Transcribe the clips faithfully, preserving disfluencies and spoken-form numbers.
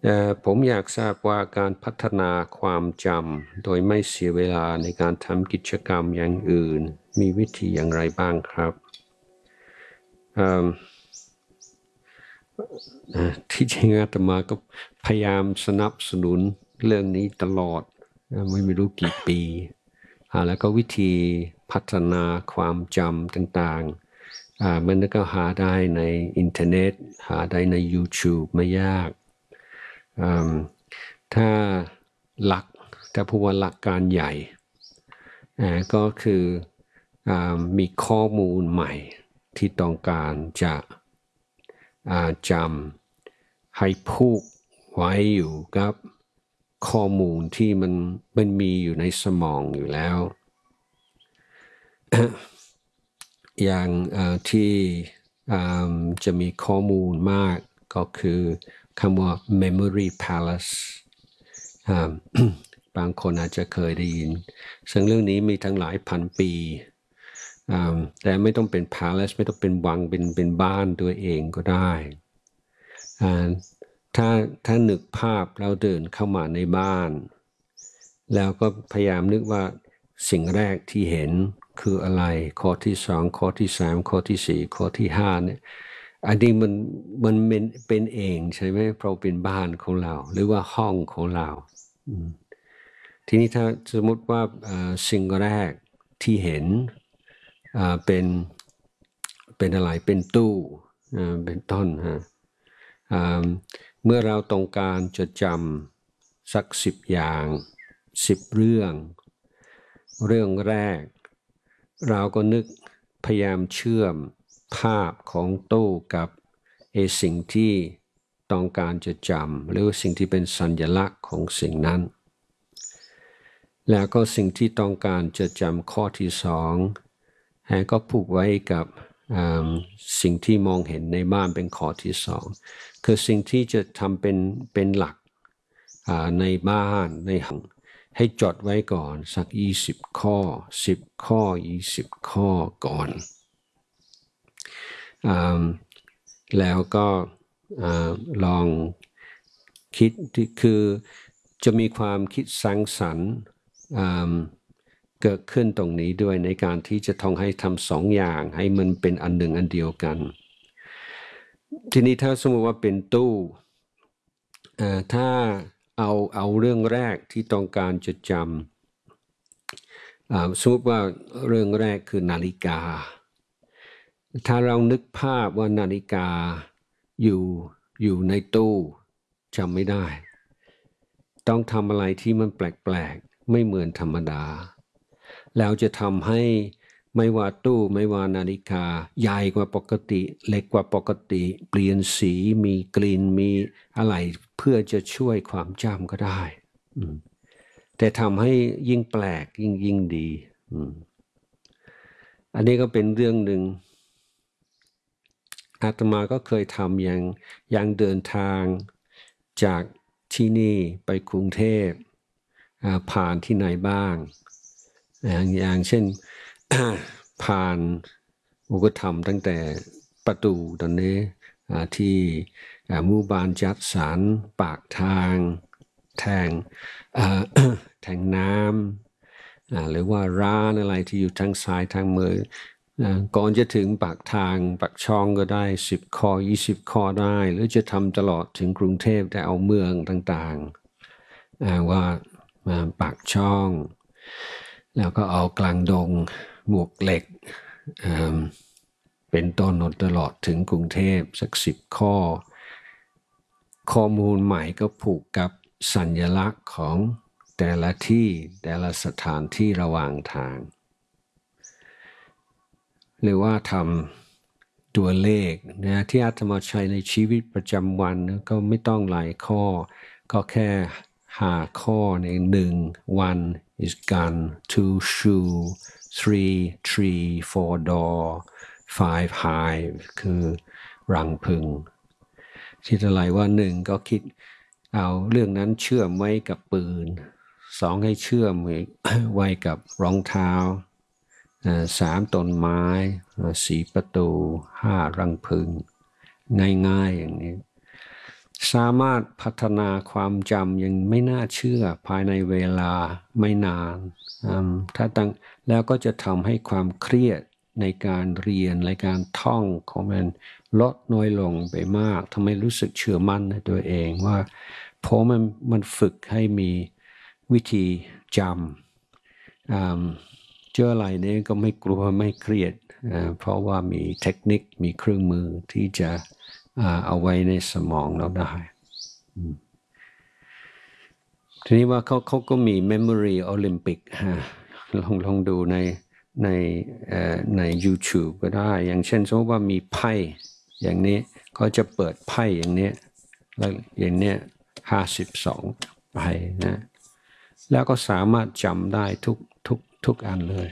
เอ่อผมอยากทราบว่าการพัฒนาความจำโดยไม่เสียเวลาในการทำกิจกรรมอย่างอื่นมีวิธีอย่างไรบ้างครับเอ่อเอ่อที่จริงอาตมาก็พยายามสนับสนุนเรื่องนี้ตลอดนะไม่ไม่รู้กี่ปีอ่าแล้วก็วิธีพัฒนาความจำต่างๆอ่ามันก็หาได้ในอินเทอร์เน็ตหาได้ใน YouTube ไม่ยาก อืมถ้าหลักถ้าพูดว่าหลักการใหญ่อ่าก็คืออ่ามีข้อมูลใหม่ที่ต้องการจะอ่าจำให้ผูกไว้อยู่กับข้อมูลที่มันมันมีอยู่ในสมองอยู่แล้ว อย่างเอ่อที่อ่าจะมีข้อมูลมากก็คือคำว่า memory palace อ่า บางคนอาจจะเคยได้ยินซึ่งเรื่องนี้มีทั้งหลายพันปีอ่าแต่ไม่ต้องเป็น palace ไม่ต้องเป็นวังเป็นเป็นบ้านตัวเองก็ได้อ่าถ้าถ้านึกภาพเราเดินเข้ามาในบ้านแล้วก็พยายามนึกว่าสิ่งแรกที่เห็นคืออะไรข้อที่สองข้อที่สามข้อที่สี่ข้อที่ห้าเนี่ยอันนี้มันมันเป็นเป็นเองใช่ไหมเพราะเป็นบ้านของเราหรือว่าห้องของเราอืม ทีนี้ถ้าสมมติว่าสิ่งแรกที่เห็นเป็นเป็นอะไรเป็นตู้เป็นต้นฮะเมื่อเราต้องการจะจำสักสิบอย่างสิบเรื่องเรื่องแรกเราก็นึกพยายามเชื่อมภาพของตู้กับไอ้สิ่งที่ต้องการจะจำหรือสิ่งที่เป็นสัญลักษณ์ของสิ่งนั้น แล้วก็สิ่งที่ต้องการจะจำข้อที่สองก็ผูกไว้กับสิ่งที่มองเห็นในบ้านเป็นข้อที่สองคือสิ่งที่จะทำเป็นเป็นหลักในบ้านในห้องให้จดไว้ก่อนสักยี่สิบข้อสิบข้อยี่สิบข้อก่อนแล้วก็ลองคิดที่คือจะมีความคิดสร้างสรรค์เกิดขึ้นตรงนี้ด้วยในการที่จะต้องให้ทำสองอย่างให้มันเป็นอันหนึ่งอันเดียวกันทีนี้ถ้าสมมติว่าเป็นตู้ถ้าเอาเอาเรื่องแรกที่ต้องการจะจำสมมติว่าเรื่องแรกคือนาฬิกาถ้าเรานึกภาพว่านาฬิกาอยู่อยู่ในตู้จำไม่ได้ต้องทำอะไรที่มันแปลกๆไม่เหมือนธรรมดาแล้วจะทำให้ไม่ว่าตู้ไม่ว่านาฬิกาใหญ่กว่าปกติเล็กกว่าปกติเปลี่ยนสีมีกลิ่นมีอะไรเพื่อจะช่วยความจำก็ได้แต่ทำให้ยิ่งแปลกยิ่งยิ่งดีอันนี้ก็เป็นเรื่องหนึ่งอาตมาก็เคยทำอย่างอย่างเดินทางจากที่นี่ไปกรุงเทพผ่านที่ไหนบ้างอย่างเช่น ผ่านอุกธรรมตั้งแต่ประตูตอนนี้ที่หมู่บ้านจัดสรรปากทางแทงแทงน้ำหรือว่าร้านอะไรที่อยู่ทางซ้ายทางมือก่อนจะถึงปากทางปากช่องก็ได้สิบข้อยี่สิบข้อได้หรือจะทำตลอดถึงกรุงเทพแต่เอาเมืองต่างๆว่าปากช่องแล้วก็เอากลางดงหมวกเหล็กเป็นต้นนตลอดถึงกรุงเทพสักสิบข้อข้อมูลใหม่ก็ผูกกับสัญลักษณ์ของแต่ละที่แต่ละสถานที่ระหว่างทางหรือว่าทำตัวเลขนะที่อาตมาใช้ในชีวิตประจำวันก็ไม่ต้องหลายข้อก็แค่หาข้อในหนึ่ง one is gun two shoe three tree four door five hive คือรังผึ้งคิดอะไรว่าหนึ่งก็คิดเอาเรื่องนั้นเชื่อมไว้กับปืนสองให้เชื่อมไว้กับรองเท้าสามต้นไม้สี่ประตูห้ารังผึ้งง่ายๆอย่างนี้สามารถพัฒนาความจำยังไม่น่าเชื่อภายในเวลาไม่นานถ้าตั้งแล้วก็จะทำให้ความเครียดในการเรียนในการท่องของมันลดน้อยลงไปมากทำให้รู้สึกเชื่อมั่นในตัวเองว่าเพราะมันมันฝึกให้มีวิธีจำเจออะไรนี้ก็ไม่กลัวไม่เครียดเพราะว่ามีเทคนิคมีเครื่องมือที่จะเอาไว้ในสมองเราได้ทีนี้ว่าเขาเขาก็มี Memory Olympic ฮะลองลองดูในในใน YouTube ก็ได้อย่างเช่นสมมติว่ามีไพ่อย่างนี้เขาจะเปิดไพ่อย่างนี้แล้วอย่างนี้ห้าสิบสองไพ่นะแล้วก็สามารถจำได้ทุกทุกทุกอันเลย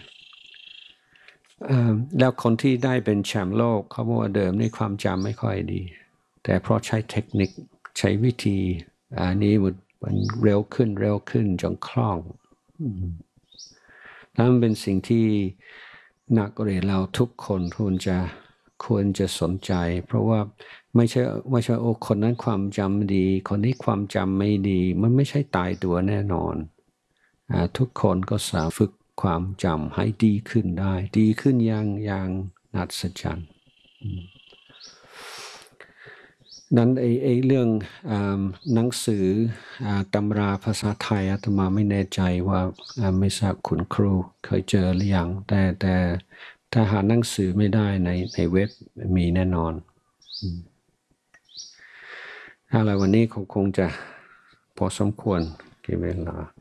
แล้วคนที่ได้เป็นแชมป์โลกเขาบอกว่าเดิมในความจำไม่ค่อยดีแต่เพราะใช้เทคนิคใช้วิธีอันนี้มันมันเร็วขึ้นเร็วขึ้นจนคล่องนั่นเป็นสิ่งที่นักเรียนเราทุกคนควรจะควรจะสนใจเพราะว่าไม่ใช่ไม่ใช่โอ้คนนั้นความจำดีคนนี้ความจำไม่ดีมันไม่ใช่ตายตัวแน่นอนทุกคนก็สามารถฝึกความจำให้ดีขึ้นได้ดีขึ้นอย่างอย่างอัศจรรย์นั้นไอ้ไอ้เรื่องหนังสือตำราภาษาไทยอาตมาไม่แน่ใจว่าไม่ทราบคุณครูเคยเจอหรือยังแต่แต่ถ้าหาหนังสือไม่ได้ในในเว็บมีแน่นอนอะไรวันนี้คงคงจะพอสมควรกี่เวลา